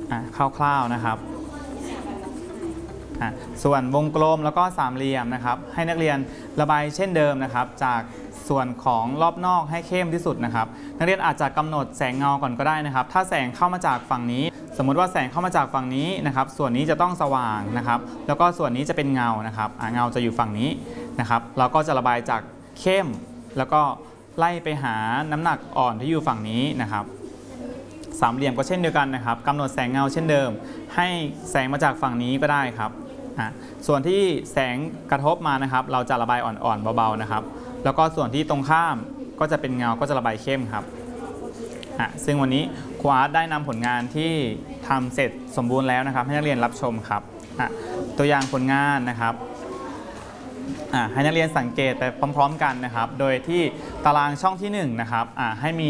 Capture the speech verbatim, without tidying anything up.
คร่าวๆนะครับส่วนวงกลมแล้วก็สามเหลี่ยมนะครับให้นักเรียนระบายเช่นเดิมนะครับจากส่วนของรอบนอกให้เข้มที่สุดนะครับนักเรียนอาจจะกำหนดแสงเงาก่อนก็ได้นะครับถ้าแสงเข้ามาจากฝั่งนี้สมมุติว่าแสงเข้ามาจากฝั่งนี้นะครับส่วนนี้จะต้องสว่างนะครับแล้วก็ส่วนนี้จะเป็นเงานะครับเงาจะอยู่ฝั่งนี้นะครับเราก็จะระบายจากเข้มแล้วก็ไล่ไปหาน้ำหนักอ่อนที่อยู่ฝั่งนี้นะครับสามเหลี่ยมก็เช่นเดียวกันนะครับกำหนดแสงเงาเช่นเดิมให้แสงมาจากฝั่งนี้ก็ได้ครับส่วนที่แสงกระทบมานะครับเราจะระบายอ่อนๆเบาๆนะครับแล้วก็ส่วนที่ตรงข้ามก็จะเป็นเงาก็จะระบายเข้มครับซึ่งวันนี้ครูอาร์ตได้นำผลงานที่ทำเสร็จสมบูรณ์แล้วนะครับให้นักเรียนรับชมครับตัวอย่างผลงานนะครับให้นักเรียนสังเกตไปพร้อมๆกันนะครับโดยที่ตารางช่องที่หนึ่งนะครับให้มี